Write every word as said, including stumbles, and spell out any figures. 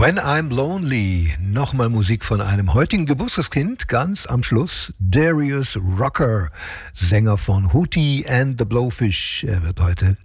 When I'm Lonely, nochmal Musik von einem heutigen Geburtstagskind, ganz am Schluss, Darius Rucker, Sänger von Hootie and the Blowfish. Er wird heute